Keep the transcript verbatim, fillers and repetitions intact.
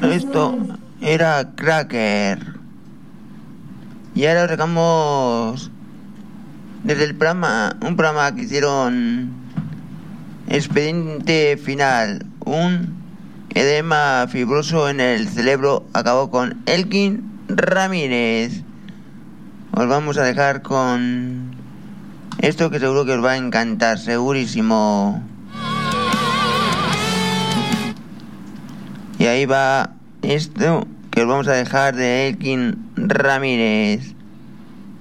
Esto era Cracker. Y ahora os sacamos desde el programa, un programa que hicieron Expediente Final. Un edema fibroso en el cerebro acabó con Elkin Ramírez. Os vamos a dejar con esto que seguro que os va a encantar, segurísimo. Y ahí va esto que os vamos a dejar de Elkin Ramírez.